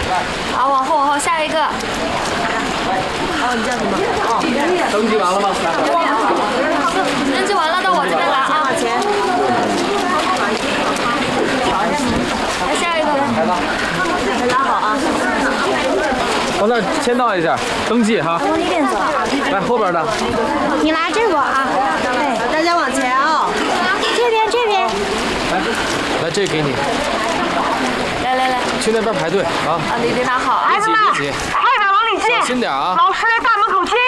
好，往后，下一个。 哦，你叫什么？哦， 登记完了吗？ 登记完了，到我这边来啊。 往前。 来下一个。 来吧。 拉好啊。 往那儿签到一下，登记哈。 往里边走。 来后边的。 你拿这个啊。 对，大家往前啊。 这边。 来，这给你。 来， 去那边排队啊。 啊，你拿好啊。 别急，别急。 快点往里进。 小心点啊。 老师在大门口接